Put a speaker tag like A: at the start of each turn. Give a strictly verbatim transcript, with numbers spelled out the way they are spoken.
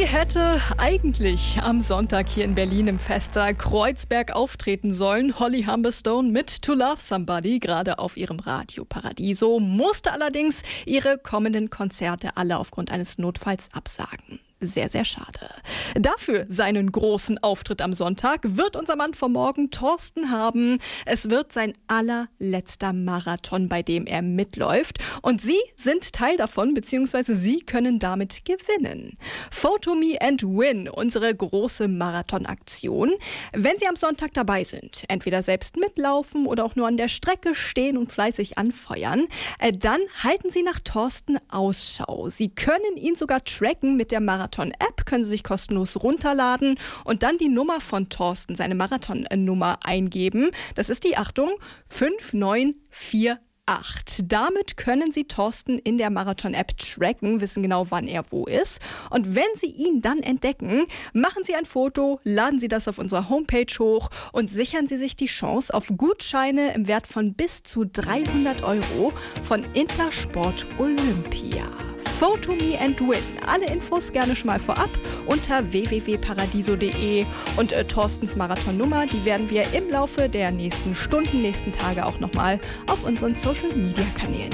A: hätte eigentlich am Sonntag hier in Berlin im Festsaal Kreuzberg auftreten sollen. Holly Humberstone mit To Love Somebody, gerade auf ihrem Radio Paradiso, musste allerdings ihre kommenden Konzerte alle aufgrund eines Notfalls absagen. Sehr, sehr schade. Dafür seinen großen Auftritt am Sonntag wird unser Mann vom Morgen Thorsten haben. Es wird sein allerletzter Marathon, bei dem er mitläuft. Und Sie sind Teil davon, beziehungsweise Sie können damit gewinnen. Photo Me and Win, unsere große Marathonaktion. Wenn Sie am Sonntag dabei sind, entweder selbst mitlaufen oder auch nur an der Strecke stehen und fleißig anfeuern, dann halten Sie nach Thorsten Ausschau. Sie können ihn sogar tracken mit der Marathon Marathon-App, können Sie sich kostenlos runterladen und dann die Nummer von Thorsten, seine Marathon-Nummer eingeben. Das ist die, Achtung, fünf neun vier acht. Damit können Sie Thorsten in der Marathon-App tracken, wissen genau, wann er wo ist. Und wenn Sie ihn dann entdecken, machen Sie ein Foto, laden Sie das auf unserer Homepage hoch und sichern Sie sich die Chance auf Gutscheine im Wert von bis zu dreihundert Euro von Intersport Olympia. Photo Me and Win. Alle Infos gerne schon mal vorab unter w w w punkt paradiso punkt de und äh, Thorstens Marathonnummer, die werden wir im Laufe der nächsten Stunden, nächsten Tage auch nochmal auf unseren Social Media Kanälen